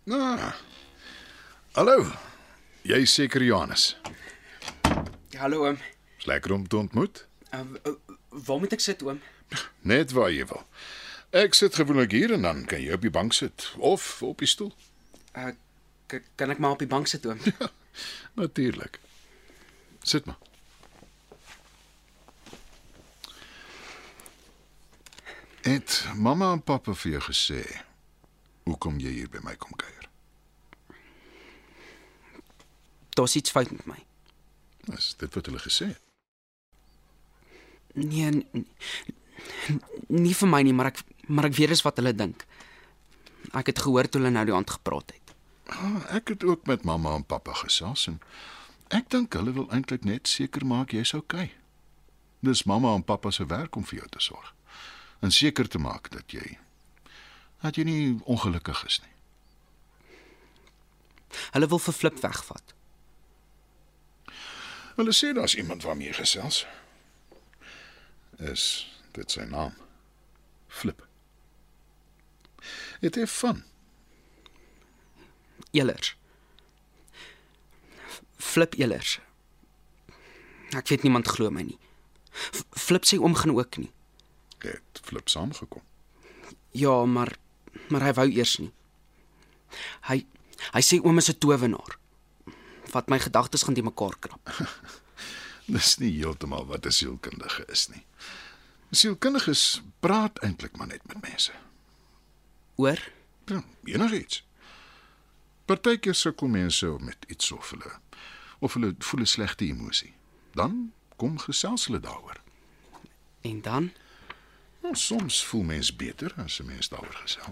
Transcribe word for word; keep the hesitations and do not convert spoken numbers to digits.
Nou, hallo. Jy is seker Johannes. Hallo oom. Is lekker om te ontmoet. Uh, uh, waar moet ek sit oom? Net waar jy wil. Ek sit gewoonlik hier en dan kan jy op die bank sit of op die stoel. Uh, kan ek maar op die bank sit oom? Ja, natuurlik. Sit maar. Het mamma en pappa vir jou gesê hoekom jy hier by my kom kuier? Daar's iets fout met my. Is dit wat hulle gesê het? Nee, n- nie vir my nie, maar ek maar ek weet dis wat hulle dink. Ek het gehoor toe hulle nou die aand gepraat het. Ah, ek het ook met mamma en pappa gesels en ek dink hulle wil eintlik net seker maak jy's okay. Dis mamma en pappa se werk om vir jou te sorg en seker te maak dat jy dat jy nie ongelukkig is nie. Hulle wil vir Flip wegvat. Hulle sê daar's iemand waarmee jy gesels. Is dit sy naam? Flip. Het hy van? Elers. Flip Elers. Ek weet niemand glo my nie. F- Flip sê oom gaan ook nie. Het Flip saamgekom. Ja, maar maar hy wou eers nie. Hy hy sê oom is 'n towenaar. Wat my gedagtes gaan die mekaar krap. Dis nie heeltemal wat 'n sielkundige is nie. Sielkundiges praat eintlik maar net met mense. Oor? Ja, enigiets. Partykeer sukkel mense met iets of hulle of hulle voel 'n slegte emosie. Dan kom gesels hulle daaroor. En dan? Nou, soms voel mens beter as 'n mens daaroor gesels.